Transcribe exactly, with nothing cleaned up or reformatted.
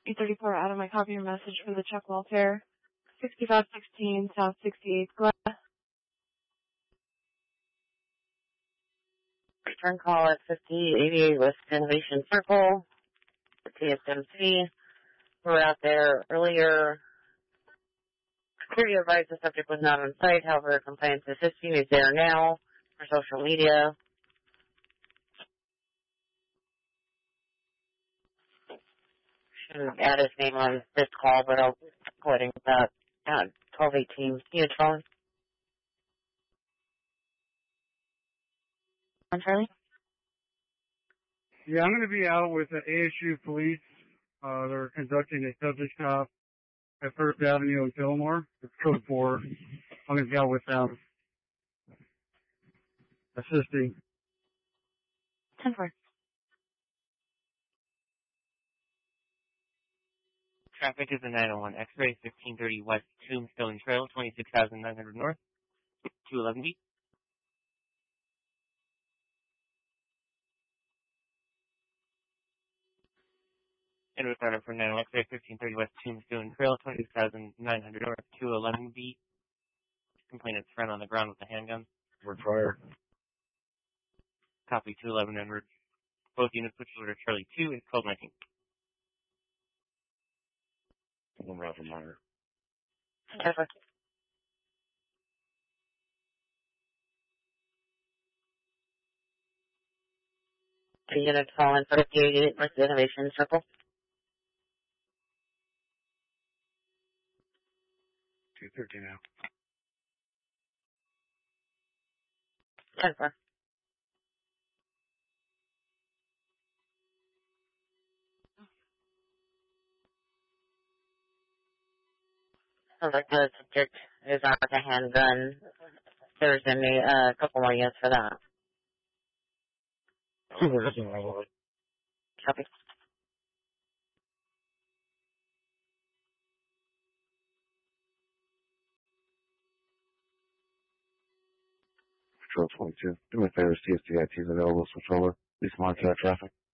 eight thirty-four out of my copy your message for the Chuck Welfare. sixty-five sixteen South sixty-eighth Glass. Return call at fifty eighty-eight West Innovation Circle. The T S M C. We were out there earlier. Security advised the subject was not on site. However, compliance assisting is there now for social media. Shouldn't add his name on this call, but I'll go ahead and about uh, twelve eighteen. Unit phone. On Charlie? Yeah, I'm going to be out with the A S U police. Uh, they're conducting a subject stop at First Avenue in Fillmore. It's code four. I'm going to be out with them. Assisting. ten four. Traffic is a nine oh one X-ray, fifteen thirty West Tombstone Trail, twenty-six thousand nine hundred North, two eleven B. And we're starting for nine oh one X-ray, fifteen thirty West Tombstone Trail, twenty-six thousand nine hundred North, two eleven B. Complainant's friend on the ground with a handgun. We're fired. Copy two eleven en route. Both units switch order Charlie two and twelve nineteen. One Roger Minor. Perfect. The unit calling for fifty eighty-eight West Innovation Circle. two thirty now. ten four. Sounds like the subject is on with a handgun. There's a uh, couple more units for that. Copy. Patrol twenty-two. Do me a favor, see if the I T is available. Switch over. Please monitor that traffic.